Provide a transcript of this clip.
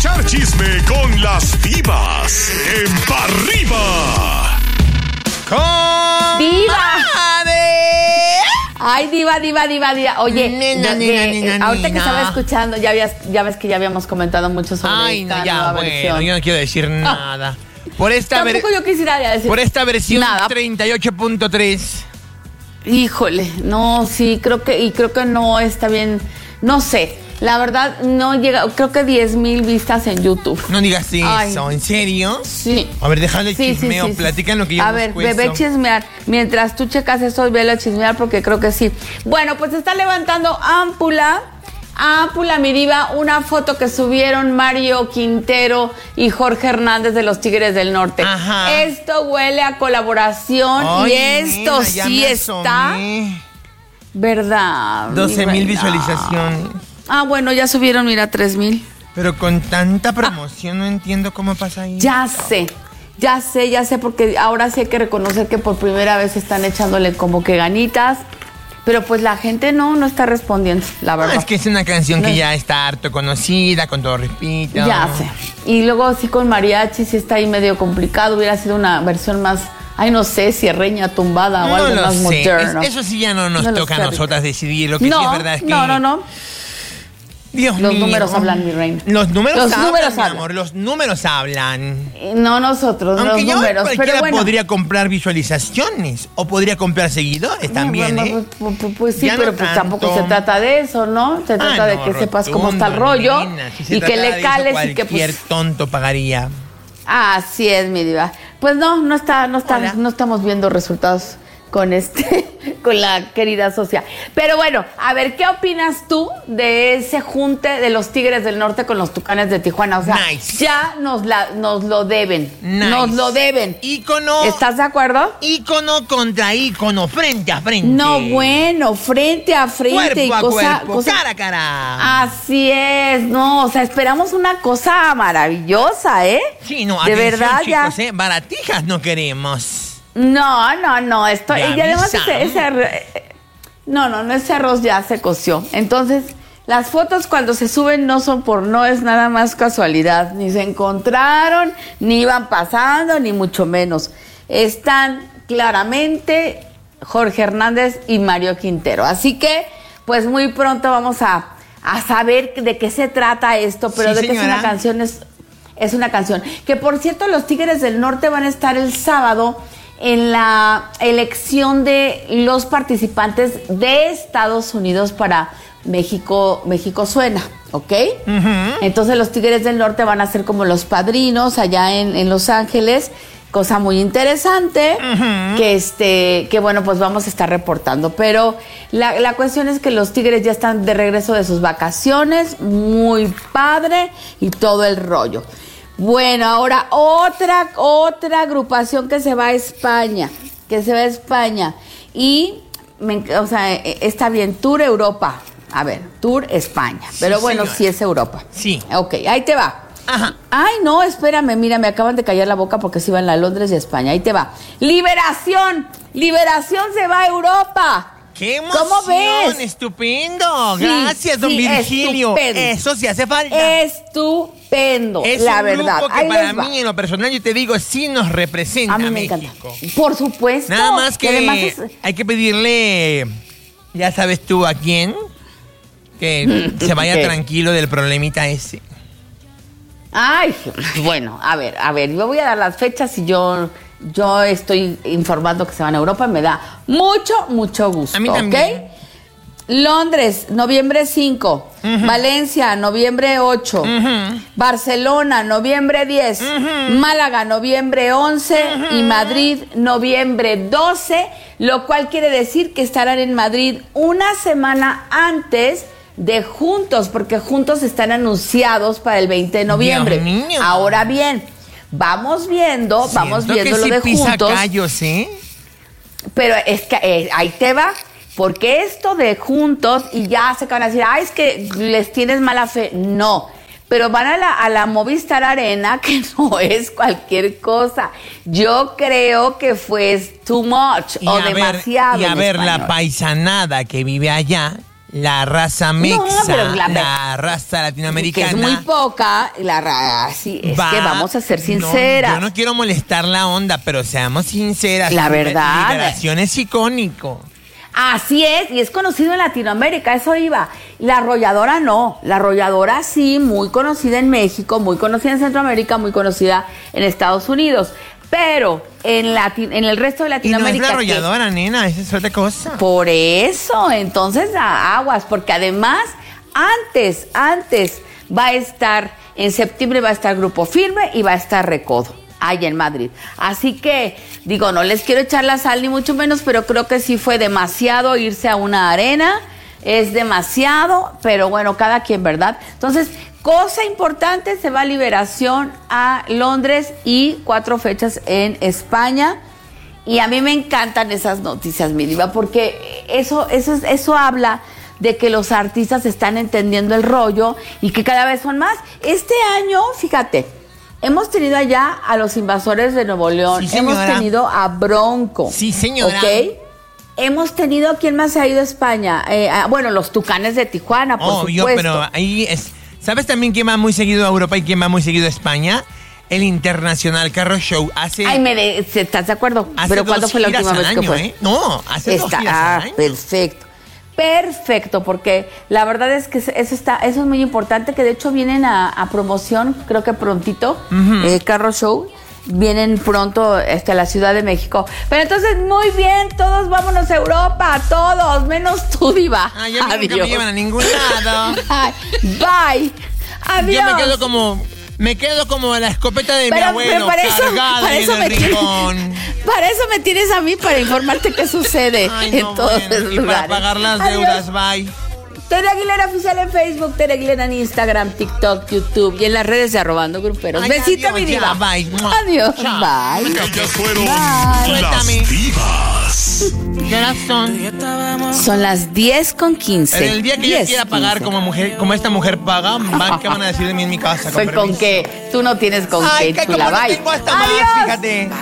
echar chisme con las divas en Pa' Arriba. Ay, diva. Oye, ahorita que estaba escuchando, ya ves que ya habíamos comentado mucho sobre esta nueva versión. Yo no quiero decir nada. Por esta Tampoco yo quisiera decir por esta versión nada. 38.3. Híjole, no, sí, creo que no está bien, no sé. La verdad, no llega, creo que 10,000 vistas en YouTube. No digas eso, Ay. ¿en serio? Sí. A ver, déjale chismeo, sí. platican lo que yo A ver, bebé chismear. Mientras tú checas eso, velo chismear porque creo que sí. Bueno, pues está levantando Ámpula, mi diva, una foto que subieron Mario Quintero y Jorge Hernández de los Tigres del Norte. Ajá. Esto huele a colaboración. Ay, y esto nena, ya sí me está. asomé. ¿Verdad? 12,000 mi reina? visualizaciones. Bueno, ya subieron, mira, 3,000. Pero con tanta promoción no entiendo cómo pasa ahí. Ya sé, porque ahora sí hay que reconocer que por primera vez están echándole como que ganitas, pero pues la gente no está respondiendo, la verdad. No, es que es una canción que ya está harto conocida, con todo respeto. Ya sé. Y luego sí con mariachi sí está ahí medio complicado, hubiera sido una versión más, no sé, cierreña, tumbada o algo más moderno. Eso sí ya no nos toca a nosotras decidir. Lo que sí es verdad es que... No. Dios los mío. números hablan, mi reina. Los números hablan, mi hablan. amor. Los números hablan. No nosotros, Aunque los yo números. cualquiera Pero bueno. podría comprar visualizaciones o podría comprar seguidores también, Pues sí, Ya pero no pues tanto. tampoco se trata de eso, ¿no? Se trata de que sepas cómo está el rollo nena, si se y que tratara le de cales eso, y que cualquier pues... tonto pagaría. Así es, mi diva. Pues no estamos viendo resultados con la querida socia. Pero bueno, a ver, ¿qué opinas tú de ese junte de los Tigres del Norte con los Tucanes de Tijuana? O sea, Nice. ya nos lo deben. Nice. Nos lo deben. Ícono. ¿Estás de acuerdo? Ícono contra ícono, frente a frente. No, bueno, frente a frente. Cuerpo y a cuerpo, cara a cara. Así es, no, o sea, esperamos una cosa maravillosa, ¿eh? Sí, no, de atención, verdad, chicos, ya. baratijas no queremos. No, esto, Ya y además avisamos. ese arroz ya se coció. Entonces, las fotos cuando se suben no es nada más casualidad, ni se encontraron, ni iban pasando, ni mucho menos. Están claramente Jorge Hernández y Mario Quintero. Así que, pues muy pronto vamos a saber de qué se trata esto, pero Sí, de que es señora. una canción, es una canción. Que por cierto, los Tigres del Norte van a estar el sábado en la elección de los participantes de Estados Unidos para México Suena, ¿ok? Entonces los Tigres del Norte van a ser como los padrinos allá en Los Ángeles, cosa muy interesante, que bueno, pues vamos a estar reportando. Pero la cuestión es que los Tigres ya están de regreso de sus vacaciones, muy padre y todo el rollo. Bueno, ahora otra agrupación que se va a España, y, está bien, Tour Europa, a ver, Tour España, pero Sí, bueno, señora. sí es Europa. Sí. Ok, ahí te va. Ajá. Ay, no, espérame, mira, me acaban de callar la boca porque se iban a Londres y España, ahí te va. Liberación se va a Europa. ¡Qué emoción! ¿Cómo ves? ¡Estupendo! Sí, Gracias, don sí, Virgilio. estupendo. Eso sí hace falta. Estupendo, Es la un verdad. grupo que Ahí para les va. mí, en lo personal, yo te digo, sí nos representa A mí me México. encanta. Por supuesto. Nada más Y que además hay que pedirle, ya sabes tú a quién, que se vaya ¿Qué? tranquilo del problemita ese. Ay, bueno, a ver, yo voy a dar las fechas y yo estoy informando que se van a Europa, me da mucho gusto. A mí también. ¿Ok? Londres, noviembre 5. Valencia, noviembre 8. Barcelona, noviembre 10. Málaga, noviembre 11. Y Madrid, noviembre 12. Lo cual quiere decir que estarán en Madrid una semana antes de Juntos, porque Juntos están anunciados para el 20 de noviembre. Dios mío. Ahora bien, vamos viendo Siento que lo sí de pisa Juntos. callos, ¿eh? Pero es que ahí te va, porque esto de Juntos, y ya se van a decir, es que les tienes mala fe. No, pero van a la Movistar Arena, que no es cualquier cosa. Yo creo que fue too much o demasiado. Y a en ver la español. paisanada que vive allá, la raza mexa, pero la raza latinoamericana. Que es muy poca, sí, es que vamos a ser sinceras. No, yo no quiero molestar la onda, pero seamos sinceras. La verdad. Liberación es icónico. Así es, y es conocido en Latinoamérica, eso iba. La arrolladora no, la arrolladora sí, muy conocida en México, muy conocida en Centroamérica, muy conocida en Estados Unidos. Pero en el resto de Latinoamérica... Y no es la arrolladora, nena, esa es otra cosa. Por eso, entonces aguas, porque además, antes va a estar, en septiembre va a estar Grupo Firme y va a estar Recodo, allá en Madrid. Así que, digo, no les quiero echar la sal ni mucho menos, pero creo que sí fue demasiado irse a una arena, es demasiado, pero bueno, cada quien, ¿verdad? Entonces... Cosa importante, se va a Liberación a Londres y 4 fechas en España. Y a mí me encantan esas noticias, mi diva, porque eso habla de que los artistas están entendiendo el rollo y que cada vez son más. Este año, fíjate, hemos tenido allá a los Invasores de Nuevo León, sí, hemos tenido a Bronco. Sí, señora. ¿Ok? Hemos tenido, ¿quién más se ha ido a España? Bueno, los Tucanes de Tijuana, por supuesto. Pero ahí es... ¿Sabes también quién va muy seguido a Europa y quién va muy seguido a España? El Internacional Carro Show. ¿Estás de acuerdo? Pero ¿cuándo fue la última vez que fue? No, hace 2 giras al año. Perfecto, porque la verdad es que eso es muy importante, que de hecho vienen a promoción, creo que prontito, Carro Show. Vienen pronto a la Ciudad de México. Pero entonces, muy bien, todos vámonos a Europa, todos, menos tú, diva. Ay, ya nunca me llevan a ningún lado. Bye. Adiós. Yo me quedo como la escopeta de mi abuelo, pero para eso me tienes a mí para informarte qué sucede en todos esos lugares. Para pagar las deudas, bye. Tere Aguilera Oficial en Facebook, Tere Aguilera en Instagram, TikTok, YouTube y en las redes de @gruperos. Besito, mi diva. Bye. Adiós. Chao. Bye. Ellas fueron Bye. las divas. ¿Qué horas son? Son las 10:15. En el día que yo quiera pagar como esta mujer paga, ¿qué van a decir de mí en mi casa? Fue con que tú no tienes con qué, chula. Como no Bye. tengo hasta más, Adiós. fíjate.